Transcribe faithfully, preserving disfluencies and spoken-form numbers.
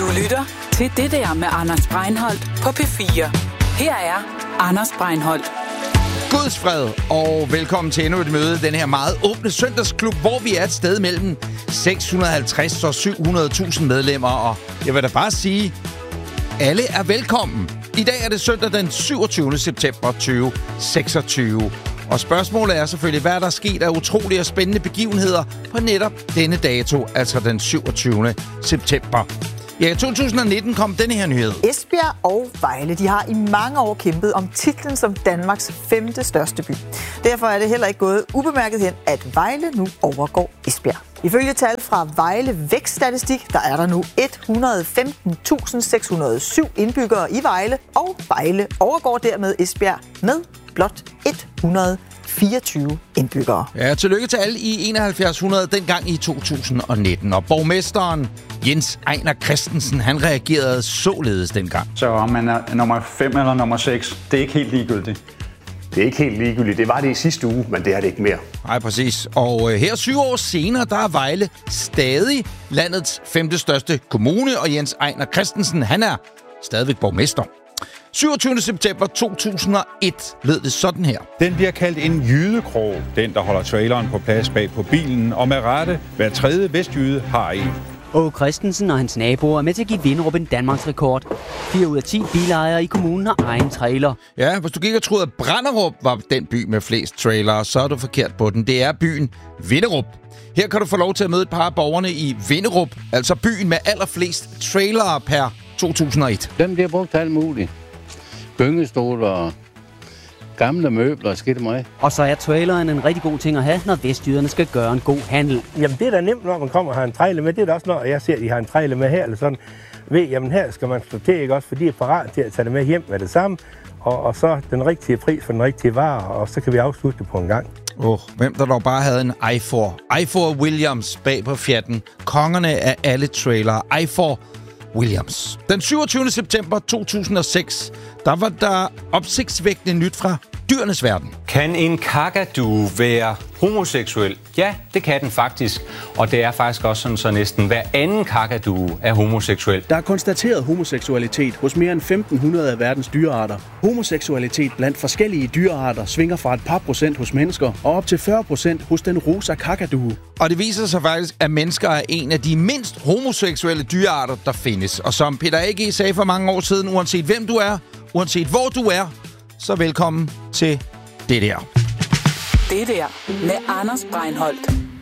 lytter til Det der med Anders Breinholt på P fire. Her er Anders Breinholt. Guds fred og velkommen til endnu et møde. Den her meget åbne søndagsklub, hvor vi er et sted mellem seks hundrede og halvtreds og syv hundrede tusind medlemmer. Og jeg vil da bare sige, alle er velkommen. I dag er det søndag den syvogtyvende september tyve seksogtyve. Og spørgsmålet er selvfølgelig, hvad der er sket af utrolige og spændende begivenheder på netop denne dato, altså den syvogtyvende september. Ja, i to tusind og nitten kom denne her nyhed. Esbjerg og Vejle, de har i mange år kæmpet om titlen som Danmarks femte største by. Derfor er det heller ikke gået ubemærket hen, at Vejle nu overgår Esbjerg. Ifølge tal fra Vejle Vækststatistik, der er der nu et hundrede og femten tusind seks hundrede og syv indbyggere i Vejle, og Vejle overgår dermed Esbjerg med blot et hundrede og fireogtyve indbyggere. Ja, tillykke til alle i enoghalvfjerds hundrede dengang i to tusind og nitten. Og borgmesteren Jens Ejner Christensen, han reagerede således dengang. Så om man er nummer fem eller nummer seks, det er ikke helt ligegyldigt. Det er ikke helt ligegyldigt. Det var det i sidste uge, men det er det ikke mere. Nej, præcis. Og øh, her syv år senere, der er Vejle stadig landets femte største kommune, og Jens Ejner Christensen, han er stadigvæk borgmester. syvogtyvende september to tusind og et lød det sådan her. Den bliver kaldt en jydekrog, den der holder traileren på plads bag på bilen, og med rette hver tredje vestjyde har en. Åge Christensen og hans naboer er med til at give Vinderup en Danmarks rekord. fire ud af ti bilejere i kommunen har egen trailer. Ja, hvis du gik og troede, at Branderup var den by med flest trailere, så er du forkert på den. Det er byen Vinderup. Her kan du få lov til at møde et par af borgerne i Vinderup, altså byen med allerflest trailere per to tusind og et. Dem bliver brugt alt muligt. Gyngestol og gamle møbler, skidt mig. Og så er traileren en rigtig god ting at have, når vestjyderne skal gøre en god handel. Jamen det er da nemt, når man kommer og har en trailer med. Det er da også, når jeg ser, at de har en trailer med her, eller sådan. Ved, jamen her skal man slå til, ikke også, fordi de er parat til at tage det med hjem med det samme. Og, og så den rigtige pris for den rigtige vare, og så kan vi afslutte det på en gang. Åh, oh, hvem der dog bare havde en i fire. i fire Williams bag på Fiaten. Kongerne af alle trailere. i fire Williams. Den syvogtyvende september to tusind og seks, der var der opsigtsvækkende nyt fra dyrenes verden. Kan en kakadue være homoseksuel? Ja, det kan den faktisk. Og det er faktisk også sådan, så næsten hver anden kakadue er homoseksuel. Der er konstateret homoseksualitet hos mere end femten hundrede af verdens dyrearter. Homoseksualitet blandt forskellige dyrearter svinger fra et par procent hos mennesker og op til fyrre procent hos den rosa kakadue. Og det viser sig faktisk, at mennesker er en af de mindst homoseksuelle dyrearter, der findes. Og som Peter A G sagde for mange år siden, uanset hvem du er, uanset hvor du er, så velkommen til det der. Det der med Anders Breinholt.